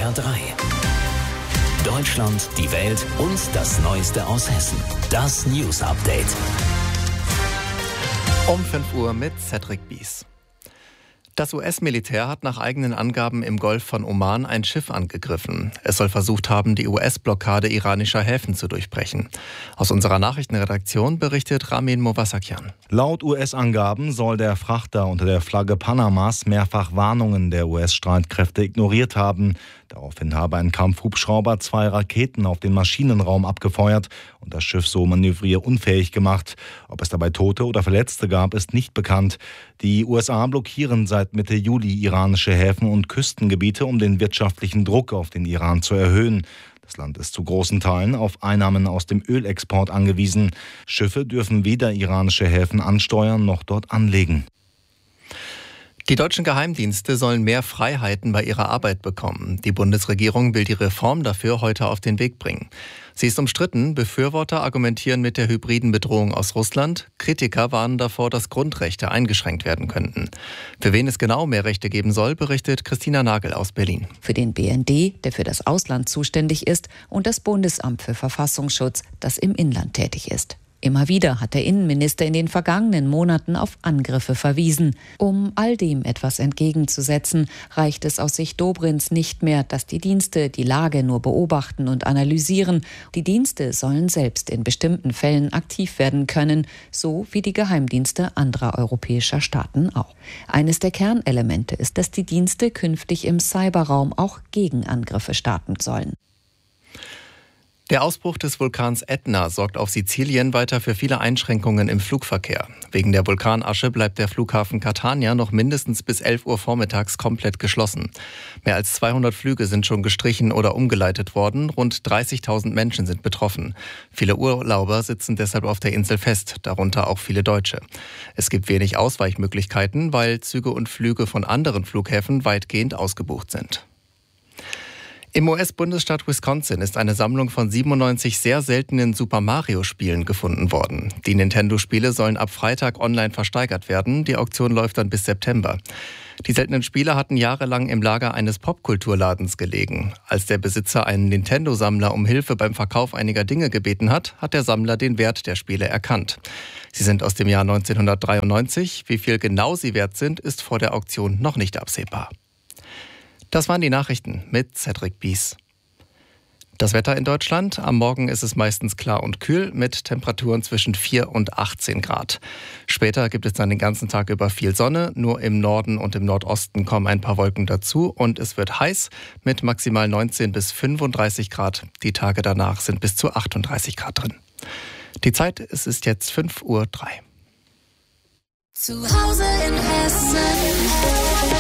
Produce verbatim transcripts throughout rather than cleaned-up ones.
R drei. Deutschland, die Welt und das Neueste aus Hessen. Das News Update. Um fünf Uhr mit Cedric Bies. Das U S-Militär hat nach eigenen Angaben im Golf von Oman ein Schiff angegriffen. Es soll versucht haben, die U S-Blockade iranischer Häfen zu durchbrechen. Aus unserer Nachrichtenredaktion berichtet Ramin Movasakian. Laut U S-Angaben soll der Frachter unter der Flagge Panamas mehrfach Warnungen der U S-Streitkräfte ignoriert haben. Daraufhin habe ein Kampfhubschrauber zwei Raketen auf den Maschinenraum abgefeuert und das Schiff so manövrierunfähig gemacht. Ob es dabei Tote oder Verletzte gab, ist nicht bekannt. Die U S A blockieren seit Mitte Juli iranische Häfen und Küstengebiete, um den wirtschaftlichen Druck auf den Iran zu erhöhen. Das Land ist zu großen Teilen auf Einnahmen aus dem Ölexport angewiesen. Schiffe dürfen weder iranische Häfen ansteuern noch dort anlegen. Die deutschen Geheimdienste sollen mehr Freiheiten bei ihrer Arbeit bekommen. Die Bundesregierung will die Reform dafür heute auf den Weg bringen. Sie ist umstritten. Befürworter argumentieren mit der hybriden Bedrohung aus Russland. Kritiker warnen davor, dass Grundrechte eingeschränkt werden könnten. Für wen es genau mehr Rechte geben soll, berichtet Christina Nagel aus Berlin. Für den B N D, der für das Ausland zuständig ist, und das Bundesamt für Verfassungsschutz, das im Inland tätig ist. Immer wieder hat der Innenminister in den vergangenen Monaten auf Angriffe verwiesen. Um all dem etwas entgegenzusetzen, reicht es aus Sicht Dobrins nicht mehr, dass die Dienste die Lage nur beobachten und analysieren. Die Dienste sollen selbst in bestimmten Fällen aktiv werden können, so wie die Geheimdienste anderer europäischer Staaten auch. Eines der Kernelemente ist, dass die Dienste künftig im Cyberraum auch Gegenangriffe starten sollen. Der Ausbruch des Vulkans Ätna sorgt auf Sizilien weiter für viele Einschränkungen im Flugverkehr. Wegen der Vulkanasche bleibt der Flughafen Catania noch mindestens bis elf Uhr vormittags komplett geschlossen. Mehr als zweihundert Flüge sind schon gestrichen oder umgeleitet worden. Rund dreißigtausend Menschen sind betroffen. Viele Urlauber sitzen deshalb auf der Insel fest, darunter auch viele Deutsche. Es gibt wenig Ausweichmöglichkeiten, weil Züge und Flüge von anderen Flughäfen weitgehend ausgebucht sind. Im U S-Bundesstaat Wisconsin ist eine Sammlung von siebenundneunzig sehr seltenen Super-Mario-Spielen gefunden worden. Die Nintendo-Spiele sollen ab Freitag online versteigert werden. Die Auktion läuft dann bis September. Die seltenen Spiele hatten jahrelang im Lager eines Popkulturladens gelegen. Als der Besitzer einen Nintendo-Sammler um Hilfe beim Verkauf einiger Dinge gebeten hat, hat der Sammler den Wert der Spiele erkannt. Sie sind aus dem Jahr neunzehnhundertdreiundneunzig. Wie viel genau sie wert sind, ist vor der Auktion noch nicht absehbar. Das waren die Nachrichten mit Cedric Bies. Das Wetter in Deutschland. Am Morgen ist es meistens klar und kühl mit Temperaturen zwischen vier und achtzehn Grad. Später gibt es dann den ganzen Tag über viel Sonne. Nur im Norden und im Nordosten kommen ein paar Wolken dazu. Und es wird heiß mit maximal neunzehn bis fünfunddreißig Grad. Die Tage danach sind bis zu achtunddreißig Grad drin. Die Zeit, es ist jetzt fünf Uhr drei. Zu Hause in Hessen.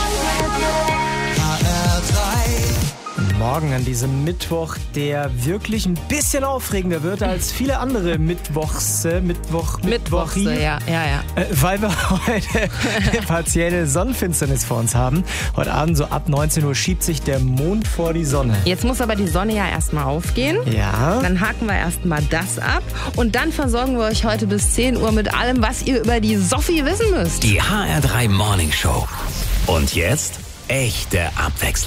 Morgen an diesem Mittwoch, der wirklich ein bisschen aufregender wird als viele andere Mittwochs, äh, Mittwoch, Mittwochs, ja, ja, ja. Äh, weil wir heute eine partielle Sonnenfinsternis vor uns haben. Heute Abend so ab neunzehn Uhr schiebt sich der Mond vor die Sonne. Jetzt muss aber die Sonne ja erstmal aufgehen. Ja. Dann haken wir erstmal das ab und dann versorgen wir euch heute bis zehn Uhr mit allem, was ihr über die Sophie wissen müsst. Die H R drei Morning Show. Und jetzt echte Abwechslung.